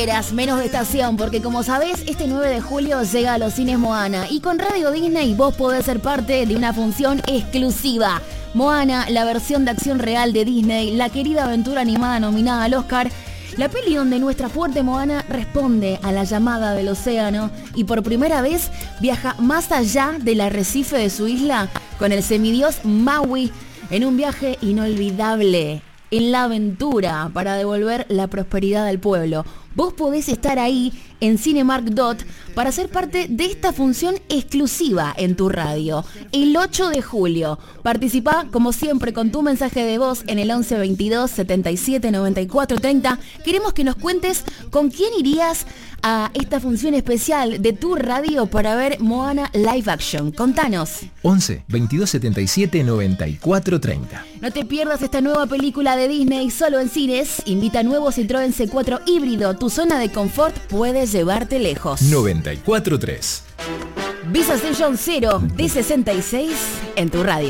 Menos de estación, porque como sabés, este 9 de julio llega a los cines Moana y con Radio Disney vos podés ser parte de una función exclusiva. Moana, la versión de acción real de Disney, la querida aventura animada nominada al Oscar, la peli donde nuestra fuerte Moana responde a la llamada del océano y por primera vez viaja más allá del arrecife de su isla con el semidios Maui en un viaje inolvidable en la aventura para devolver la prosperidad al pueblo. Vos podés estar ahí en Cinemark Dot para ser parte de esta función exclusiva en tu radio. El 8 de julio. Participá, como siempre, con tu mensaje de voz en el 11 22 77 94 30. Queremos que nos cuentes con quién irías a esta función especial de tu radio para ver Moana Live Action. Contanos. 11 22 77 94 30. No te pierdas esta nueva película de Disney solo en cines. Invita nuevo Citroën C4 híbrido. Tu zona de confort puede llevarte lejos. 94.3. Visa Station 0 de 66 en tu radio.